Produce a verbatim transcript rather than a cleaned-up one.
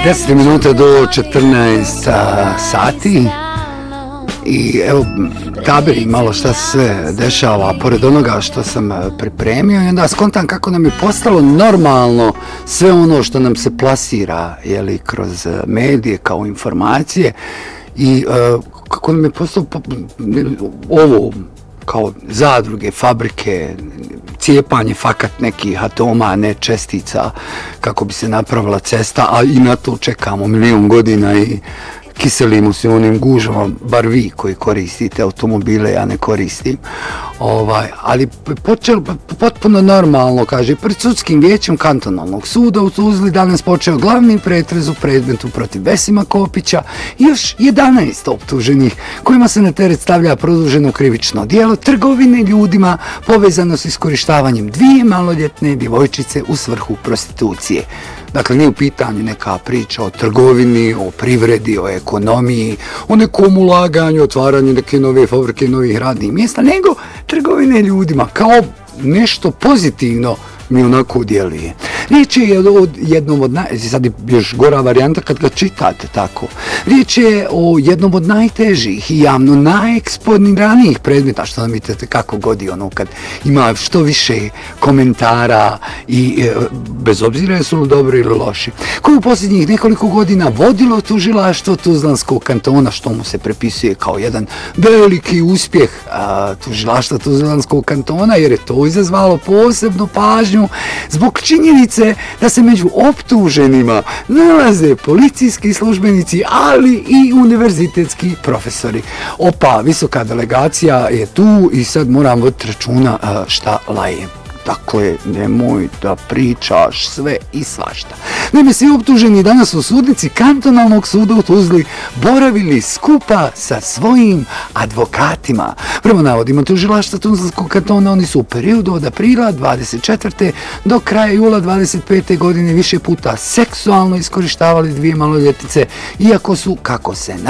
deset minuta do četrnaest sati i evo tabiri malo šta se sve dešava pored onoga što sam pripremio i onda skontam kako nam je postalo normalno sve ono što nam se plasira jeli, kroz medije kao informacije i uh, kako nam je postalo ovo kao zadruge, fabrike, cijepanje fakat nekih atoma, ne čestica, kako bi se napravila cesta, a i na to čekamo milion godina i kiselimo se onim gužama, bar vi koji koristite automobile, ja ne koristim. Ovaj, ali počelo potpuno normalno, kaže, pred sudskim vijećem kantonalnog suda u Tuzli danas počeo glavni pretres u predmetu protiv Besima Kopića i još jedanaest optuženih kojima se na teret stavlja produženo krivično djelo trgovine ljudima povezano s iskorištavanjem dvije maloljetne djevojčice u svrhu prostitucije. Dakle, nije u pitanju neka priča o trgovini, o privredi, o ekonomiji, o nekom ulaganju, otvaranju neke nove fabrike, novih radnih mjesta, nego trgovine ljudima, kao nešto pozitivno mi onako djeluje. Riječ je o jednom od, naj... sad je još gora varijanta kad ga čitate tako, riječ je o jednom od najtežih i javno najeksponiranijih predmeta, što nam vidite kako godi ono kad ima što više komentara i e, bez obzira jesu li dobri ili loši, koji u posljednjih nekoliko godina vodilo tužilaštvo Tuzlanskog kantona, što mu se prepisuje kao jedan veliki uspjeh a, tužilaštva Tuzlanskog kantona, jer je to izazvalo posebnu pažnju zbog činjenice da se među optuženima nalaze policijski službenici, ali i univerzitetski profesori. Opa, visoka delegacija je tu i sad moram voditi računa šta lajem. Dakle, nemoj da pričaš sve i svašta. Naime, svi optuženi danas u sudnici kantonalnog suda u Tuzli boravili skupa sa svojim advokatima. Prema navodima tužilaštva Tuzlanskog kantona, oni su u periodu od aprila dvadeset četvrte do kraja jula dvadeset pete godine više puta seksualno iskorištavali dvije maloljetnice, iako su, kako se